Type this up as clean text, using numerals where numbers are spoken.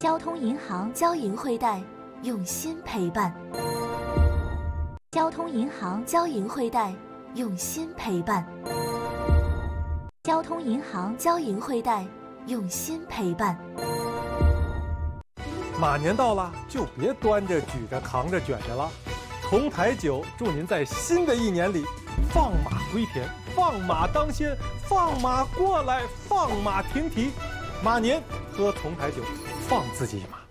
交通银行交银惠贷，用心陪伴。交通银行交银惠贷，用心陪伴。交通银行交银惠贷，用心陪伴。 马年到了，就别端着、举着、扛着、卷着了。同台酒祝您在新的一年里放马归田，放马当先，放马过来，放马停蹄。马年喝同台酒，放自己一马。